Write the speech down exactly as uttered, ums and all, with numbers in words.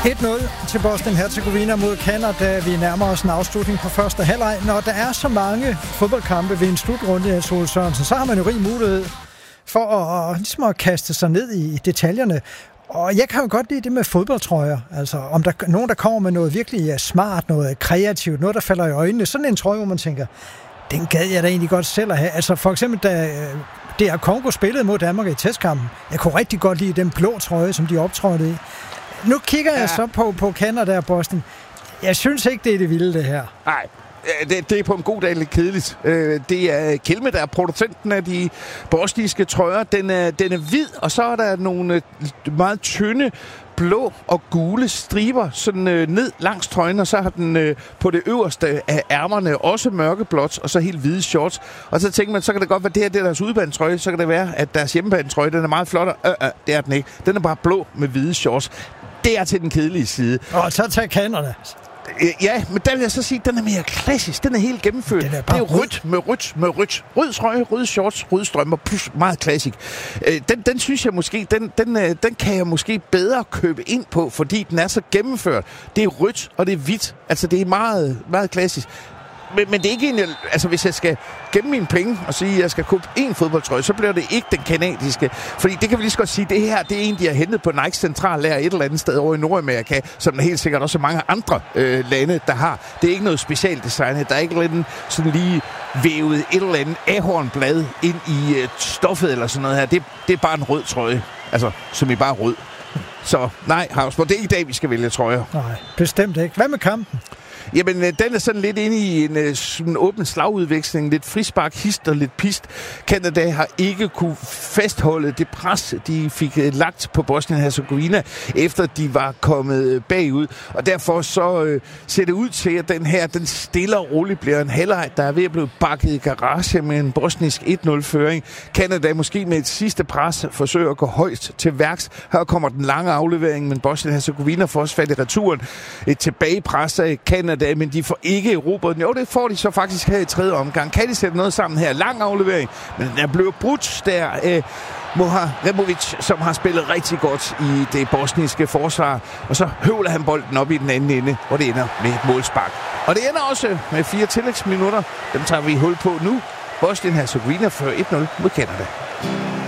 et nul til Bosnien-Hercegovina mod Canada. Vi nærmer os en afslutning på første halvleg. Når der er så mange fodboldkampe ved en slutrunde af Sol Sørensen, så har man jo rig mulighed for at, ligesom at kaste sig ned i detaljerne. Og jeg kan jo godt lide det med fodboldtrøjer. Altså, om der er nogen, der kommer med noget virkelig smart, noget kreativt, noget, der falder i øjnene. Sådan en trøje, hvor man tænker, den gad jeg da egentlig godt selv at have. Altså, for eksempel, da D R Congo spillede mod Danmark i testkampen. Jeg kunne rigtig godt lide den blå trøje, som de optrådte i. Nu kigger jeg ja. så på, på Canada og Bosnien. Jeg synes ikke, det er det vilde, det her. Nej. Det, det er på en god dag lidt kedeligt. Det er Kelme, der er producenten af de bosniske trøjer. Den er, den er hvid, og så er der nogle meget tynde blå og gule striber sådan øh, ned langs trøjen, og så har den øh, på det øverste af ærmerne også mørkeblåt, og så helt hvide shorts. Og så tænker man, så kan det godt være, det her det er deres udebanetrøje, så kan det være, at deres hjemmebanetrøje, den er meget flot, og øh, øh, det er den ikke. Den er bare blå med hvide shorts. Det er til den kedelige side. Og så tager Canada. Ja, men der vil jeg så sige, at den er mere klassisk. Den er helt gennemført. Den er det er jo rødt med rødt med rødt. Rød trøje, røde shorts, røde strømper. Plus meget klassisk. Den, den synes jeg måske, den, den, den kan jeg måske bedre købe ind på, fordi den er så gennemført. Det er rødt, og det er hvidt. Altså, det er meget, meget klassisk. Men, men det er ikke en, altså hvis jeg skal gemme mine penge og sige, at jeg skal købe en fodboldtrøje, så bliver det ikke den kanadiske. Fordi det kan vi lige så godt sige, det her, det er en, de har hentet på Nike centrallager et eller andet sted over i Nordamerika, som der helt sikkert også mange andre øh, lande, der har. Det er ikke noget specialdesignet. Der er ikke lidt sådan lige vævet et eller andet ahornblad ind i øh, stoffet eller sådan noget her. Det, det er bare en rød trøje. Altså, som i bare rød. Så nej, Havsborg, det er ikke i dag, vi skal vælge trøjer. Nej, bestemt ikke. Hvad med kampen? Jamen, den er sådan lidt inde i en sådan åben slagudveksling. Lidt frispark, hist og lidt pist. Canada har ikke kunne fastholde det pres, de fik lagt på Bosnien-Hercegovina, efter de var kommet bagud. Og derfor så øh, ser det ud til, at den her, den stille og roligt bliver en halvleg, der er ved at blive bakket i garage med en bosnisk et nul-føring. Canada måske med et sidste pres forsøger at gå højt til værks. Her kommer den lange aflevering, men Bosnien-Hercegovina får også fat i returen. Et tilbagepres af Canada, men de får ikke erobret den. Jo, det får de så faktisk her i tredje omgang. Kan de sætte noget sammen her? Lang aflevering, men den er blevet brudt der. Eh, Moharemovic, som har spillet rigtig godt i det bosniske forsvar, og så høvler han bolden op i den anden ende, hvor det ender med et målspark. Og det ender også med fire tillægsminutter. Dem tager vi hul på nu. Bosnien-Hercegovina fører et nul mod Canada.